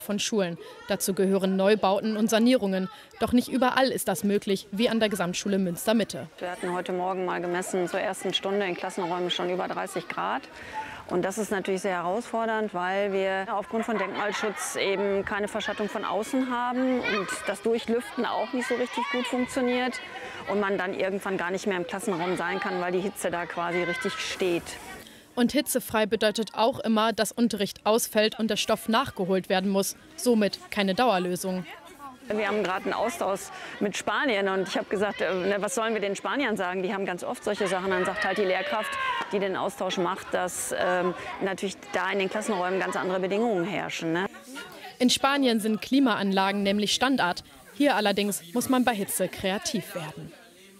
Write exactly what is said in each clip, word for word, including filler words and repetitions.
von Schulen. Dazu gehören Neubauten und Sanierungen. Doch nicht überall ist das möglich, wie an der Gesamtschule Münster-Mitte. Wir hatten heute Morgen mal gemessen, zur ersten Stunde in Klassenräumen schon über dreißig Grad. Und das ist natürlich sehr herausfordernd, weil wir aufgrund von Denkmalschutz eben keine Verschattung von außen haben und das Durchlüften auch nicht so richtig gut funktioniert und man dann irgendwann gar nicht mehr im Klassenraum sein kann, weil die Hitze da quasi richtig steht. Und hitzefrei bedeutet auch immer, dass Unterricht ausfällt und der Stoff nachgeholt werden muss. Somit keine Dauerlösung. Wir haben gerade einen Austausch mit Spanien und ich habe gesagt, was sollen wir den Spaniern sagen? Die haben ganz oft solche Sachen. Dann sagt halt die Lehrkraft, die den Austausch macht, dass ähm, natürlich da in den Klassenräumen ganz andere Bedingungen herrschen. Ne? In Spanien sind Klimaanlagen nämlich Standard. Hier allerdings muss man bei Hitze kreativ werden.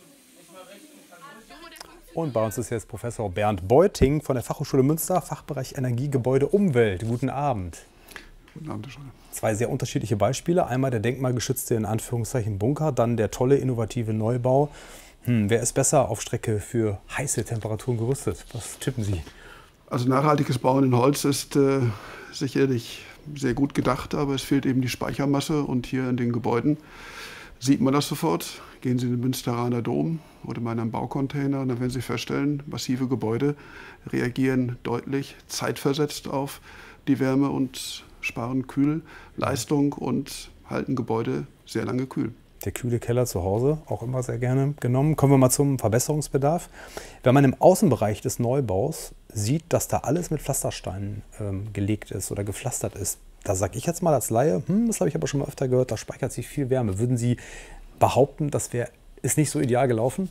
Und bei uns ist jetzt Professor Bernd Beuting von der Fachhochschule Münster, Fachbereich Energie, Gebäude, Umwelt. Guten Abend. Guten Abend, Herr Scheuer. Zwei sehr unterschiedliche Beispiele. Einmal der denkmalgeschützte, in Anführungszeichen, Bunker, dann der tolle, innovative Neubau. Hm, wer ist besser auf Strecke für heiße Temperaturen gerüstet? Was tippen Sie? Also nachhaltiges Bauen in Holz ist äh, sicherlich sehr gut gedacht, aber es fehlt eben die Speichermasse. Und hier in den Gebäuden sieht man das sofort. Gehen Sie in den Münsteraner Dom oder mal in einen Baucontainer und dann werden Sie feststellen, massive Gebäude reagieren deutlich zeitversetzt auf die Wärme und sparen Kühlleistung und halten Gebäude sehr lange kühl. Der kühle Keller zu Hause, auch immer sehr gerne genommen. Kommen wir mal zum Verbesserungsbedarf. Wenn man im Außenbereich des Neubaus sieht, dass da alles mit Pflastersteinen ähm, gelegt ist oder gepflastert ist, da sage ich jetzt mal als Laie, hm, das habe ich aber schon mal öfter gehört, da speichert sich viel Wärme. Würden Sie behaupten, das wär, ist nicht so ideal gelaufen?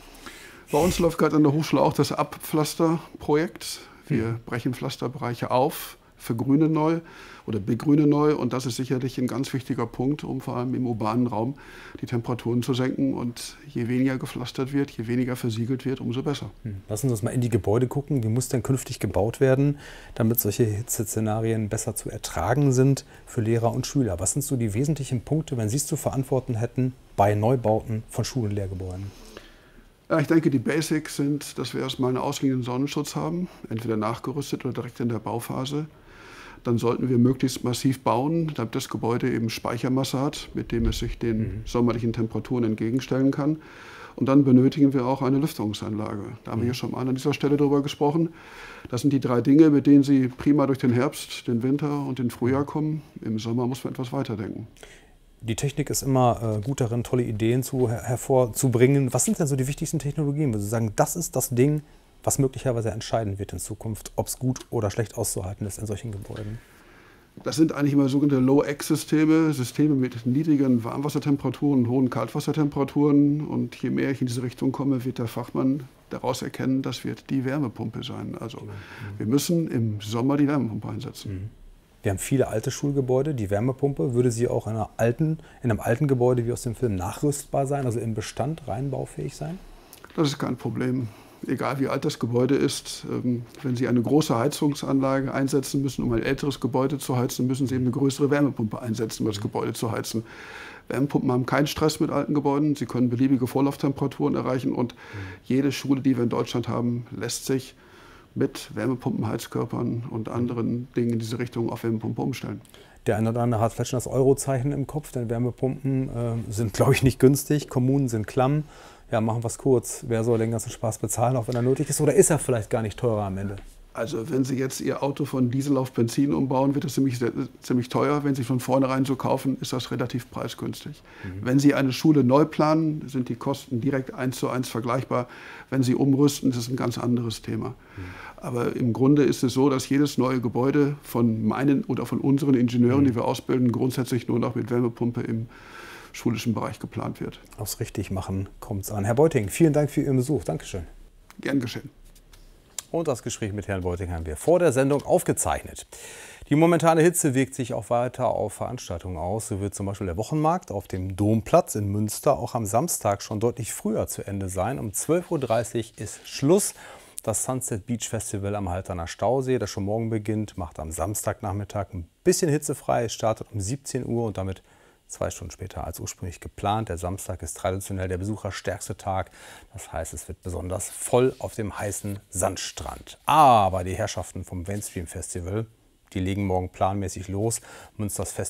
Bei uns läuft gerade an der Hochschule auch das Abpflasterprojekt. Wir hm. brechen Pflasterbereiche auf, vergrünen neu oder begrünen neu. Und das ist sicherlich ein ganz wichtiger Punkt, um vor allem im urbanen Raum die Temperaturen zu senken. Und je weniger gepflastert wird, je weniger versiegelt wird, umso besser. Lassen Sie uns mal in die Gebäude gucken. Wie muss denn künftig gebaut werden, damit solche Hitzeszenarien besser zu ertragen sind für Lehrer und Schüler? Was sind so die wesentlichen Punkte, wenn Sie es zu verantworten hätten, bei Neubauten von Schulen und Lehrgebäuden? Ja, ich denke, die Basics sind, dass wir erstmal einen ausreichenden Sonnenschutz haben, entweder nachgerüstet oder direkt in der Bauphase. Dann sollten wir möglichst massiv bauen, damit das Gebäude eben Speichermasse hat, mit dem es sich den mhm. sommerlichen Temperaturen entgegenstellen kann. Und dann benötigen wir auch eine Lüftungsanlage. Da haben mhm. wir hier schon mal an dieser Stelle drüber gesprochen. Das sind die drei Dinge, mit denen Sie prima durch den Herbst, den Winter und den Frühjahr kommen. Im Sommer muss man etwas weiterdenken. Die Technik ist immer äh, gut darin, tolle Ideen zu, her hervorzubringen. Was sind denn so die wichtigsten Technologien? Würden Sie sagen, das ist das Ding, was möglicherweise entscheiden wird in Zukunft, ob es gut oder schlecht auszuhalten ist in solchen Gebäuden? Das sind eigentlich immer sogenannte Low-X-Systeme, Systeme mit niedrigen Warmwassertemperaturen und hohen Kaltwassertemperaturen. Und je mehr ich in diese Richtung komme, wird der Fachmann daraus erkennen, das wird die Wärmepumpe sein. Also mhm. wir müssen im Sommer die Wärmepumpe einsetzen. Mhm. Wir haben viele alte Schulgebäude. Die Wärmepumpe, würde sie auch in, einer alten, in einem alten Gebäude wie aus dem Film nachrüstbar sein, also im Bestand rein baufähig sein? Das ist kein Problem. Egal wie alt das Gebäude ist, wenn Sie eine große Heizungsanlage einsetzen müssen, um ein älteres Gebäude zu heizen, müssen Sie eben eine größere Wärmepumpe einsetzen, um das Gebäude zu heizen. Wärmepumpen haben keinen Stress mit alten Gebäuden. Sie können beliebige Vorlauftemperaturen erreichen und jede Schule, die wir in Deutschland haben, lässt sich mit Wärmepumpenheizkörpern und anderen Dingen in diese Richtung auf Wärmepumpe umstellen. Der eine oder andere hat vielleicht schon das Eurozeichen im Kopf, denn Wärmepumpen äh, sind, glaube ich, nicht günstig. Kommunen sind klamm. Ja, machen wir es kurz. Wer soll den ganzen Spaß bezahlen, auch wenn er nötig ist? Oder ist er vielleicht gar nicht teurer am Ende? Also wenn Sie jetzt Ihr Auto von Diesel auf Benzin umbauen, wird das ziemlich, ziemlich teuer. Wenn Sie von vornherein so kaufen, ist das relativ preisgünstig. Mhm. Wenn Sie eine Schule neu planen, sind die Kosten direkt eins zu eins vergleichbar. Wenn Sie umrüsten, ist es ein ganz anderes Thema. Mhm. Aber im Grunde ist es so, dass jedes neue Gebäude von meinen oder von unseren Ingenieuren, mhm. die wir ausbilden, grundsätzlich nur noch mit Wärmepumpe im schulischen Bereich geplant wird. Aufs Richtigmachen kommt es an. Herr Beuting, vielen Dank für Ihren Besuch. Dankeschön. Gern geschehen. Und das Gespräch mit Herrn Beuting haben wir vor der Sendung aufgezeichnet. Die momentane Hitze wirkt sich auch weiter auf Veranstaltungen aus. So wird zum Beispiel der Wochenmarkt auf dem Domplatz in Münster auch am Samstag schon deutlich früher zu Ende sein. Um zwölf Uhr dreißig ist Schluss. Das Sunset Beach Festival am Halterner Stausee, das schon morgen beginnt, macht am Samstagnachmittag ein bisschen hitzefrei. Es startet um siebzehn Uhr und damit zwei Stunden später als ursprünglich geplant. Der Samstag ist traditionell der besucherstärkste Tag. Das heißt, es wird besonders voll auf dem heißen Sandstrand. Aber die Herrschaften vom Mainstream Festival, Die legen morgen planmäßig los. Münsters Fest